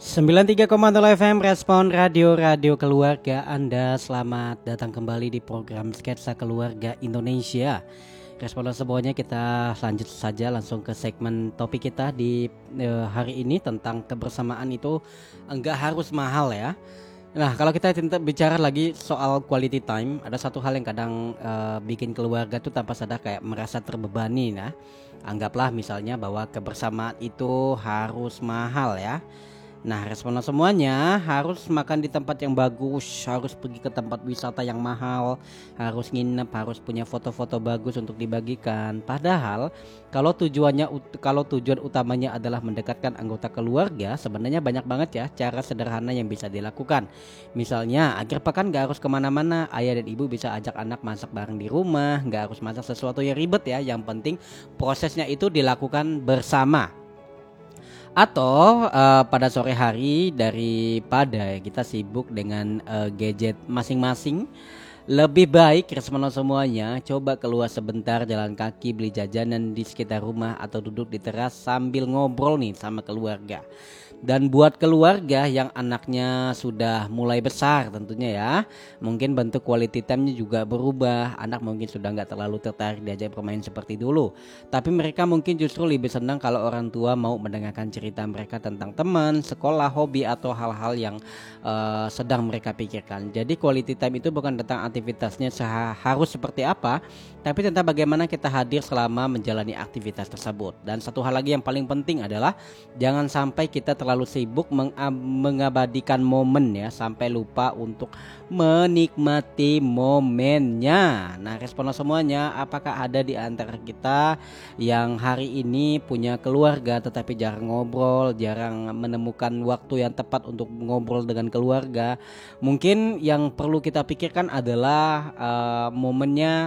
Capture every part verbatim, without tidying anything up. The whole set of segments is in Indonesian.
sembilan puluh tiga koma nol F M Respon Radio Radio Keluarga Anda. Selamat datang kembali di program Sketsa Keluarga Indonesia. Respon semuanya, kita lanjut saja langsung ke segmen topik kita di eh, hari ini tentang kebersamaan itu enggak harus mahal ya. Nah, kalau kita bicara lagi soal quality time, ada satu hal yang kadang uh, bikin keluarga tuh tanpa sadar kayak merasa terbebani. Nah, anggaplah misalnya bahwa kebersamaan itu harus mahal ya. Nah, respon semuanya harus makan di tempat yang bagus, harus pergi ke tempat wisata yang mahal, harus nginep, harus punya foto-foto bagus untuk dibagikan. Padahal kalau tujuannya kalau tujuan utamanya adalah mendekatkan anggota keluarga, sebenarnya banyak banget ya cara sederhana yang bisa dilakukan. Misalnya akhir pekan gak harus kemana-mana, ayah dan ibu bisa ajak anak masak bareng di rumah, gak harus masak sesuatu yang ribet ya. Yang penting prosesnya itu dilakukan bersama. Atau uh, pada sore hari daripada kita sibuk dengan uh, gadget masing-masing, lebih baik respon semuanya coba keluar sebentar, jalan kaki, beli jajanan di sekitar rumah, atau duduk di teras sambil ngobrol nih sama keluarga. Dan buat keluarga yang anaknya sudah mulai besar tentunya ya, mungkin bentuk quality time-nya juga berubah. Anak mungkin sudah gak terlalu tertarik diajak bermain seperti dulu, tapi mereka mungkin justru lebih senang kalau orang tua mau mendengarkan cerita mereka tentang teman, sekolah, hobi, atau hal-hal yang uh, sedang mereka pikirkan. Jadi quality time itu bukan tentang aktivitasnya harus seperti apa, tapi tentang bagaimana kita hadir selama menjalani aktivitas tersebut. Dan satu hal lagi yang paling penting adalah jangan sampai kita terlalu terlalu sibuk mengabadikan momen ya, sampai lupa untuk menikmati momennya. Nah, respon semuanya, apakah ada di antara kita yang hari ini punya keluarga tetapi jarang ngobrol, jarang menemukan waktu yang tepat untuk ngobrol dengan keluarga? Mungkin yang perlu kita pikirkan adalah uh, momennya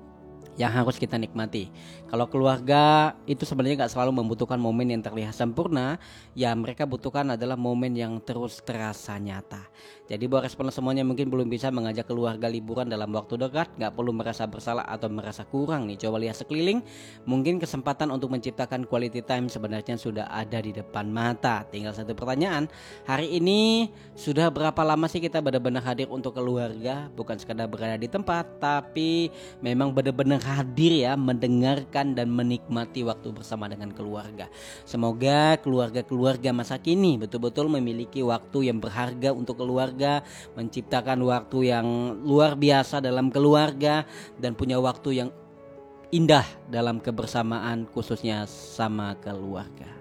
yang harus kita nikmati. Kalau keluarga itu sebenarnya gak selalu membutuhkan momen yang terlihat sempurna, ya mereka butuhkan adalah momen yang terus terasa nyata. Jadi buat respon semuanya mungkin belum bisa mengajak keluarga liburan dalam waktu dekat, gak perlu merasa bersalah atau merasa kurang nih. Coba lihat sekeliling, mungkin kesempatan untuk menciptakan quality time sebenarnya sudah ada di depan mata. Tinggal satu pertanyaan, hari ini sudah berapa lama sih kita benar-benar hadir untuk keluarga? Bukan sekadar berada di tempat, tapi memang benar-benar hadir ya, mendengarkan dan menikmati waktu bersama dengan keluarga. Semoga keluarga-keluarga masa kini betul-betul memiliki waktu yang berharga untuk keluarga, menciptakan waktu yang luar biasa dalam keluarga, dan punya waktu yang indah dalam kebersamaan khususnya sama keluarga.